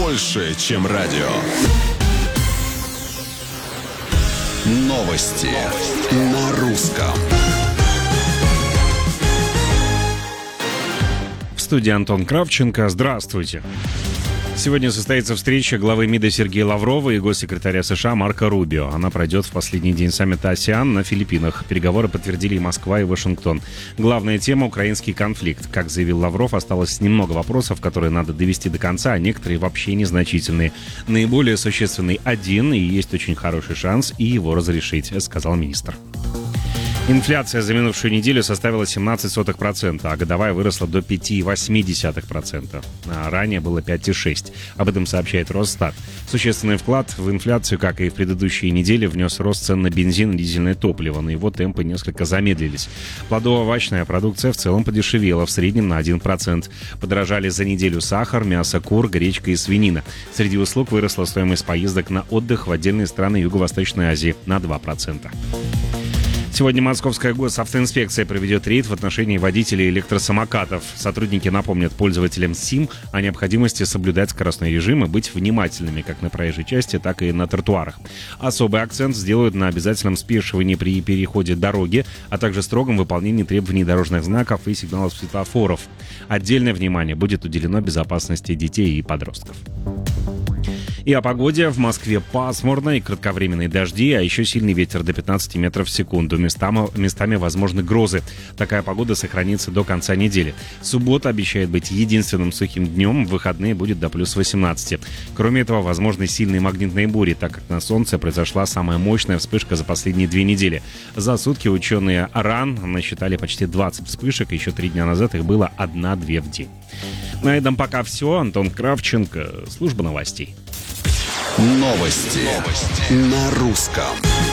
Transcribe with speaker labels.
Speaker 1: больше, чем радио. Новости на русском.
Speaker 2: В студии Антон Кравченко. Здравствуйте. Сегодня состоится встреча главы МИДа Сергея Лаврова и госсекретаря США Марко Рубио. Она пройдет в последний день саммита АСЕАН на Филиппинах. Переговоры подтвердили и Москва, и Вашингтон. Главная тема — украинский конфликт. Как заявил Лавров, осталось немного вопросов, которые надо довести до конца, а некоторые вообще незначительные. Наиболее существенный один, и есть очень хороший шанс и его разрешить, сказал министр. Инфляция за минувшую неделю составила 0,17%, а годовая выросла до 5,8%. А ранее было 5,6%. Об этом сообщает Росстат. Существенный вклад в инфляцию, как и в предыдущие недели, внес рост цен на бензин и дизельное топливо. На его темпы несколько замедлились. Плодово-овощная продукция в целом подешевела, в среднем на 1%. Подорожали за неделю сахар, мясо кур, гречка и свинина. Среди услуг выросла стоимость поездок на отдых в отдельные страны Юго-Восточной Азии на 2%. Сегодня Московская госавтоинспекция проведет рейд в отношении водителей электросамокатов. Сотрудники напомнят пользователям СИМ о необходимости соблюдать скоростной режим и быть внимательными как на проезжей части, так и на тротуарах. Особый акцент сделают на обязательном спешивании при переходе дороги, а также строгом выполнении требований дорожных знаков и сигналов светофоров. Отдельное внимание будет уделено безопасности детей и подростков. И о погоде. В Москве пасмурно и кратковременные дожди, а еще сильный ветер до 15 метров в секунду. Местами возможны грозы. Такая погода сохранится до конца недели. Суббота обещает быть единственным сухим днем, в выходные будет до плюс 18. Кроме этого, возможны сильные магнитные бури, так как на Солнце произошла самая мощная вспышка за последние 2 недели. За сутки ученые РАН насчитали почти 20 вспышек, еще 3 дня назад их было 1-2 в день. На этом пока все. Антон Кравченко, служба новостей.
Speaker 1: Новости на русском.